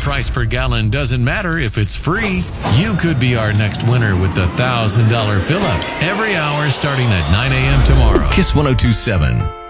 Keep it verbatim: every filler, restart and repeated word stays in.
price per gallon doesn't matter if it's free. You could be our next winner with the one thousand dollars fill-up every hour starting at nine a.m. tomorrow. Kiss one oh two seven.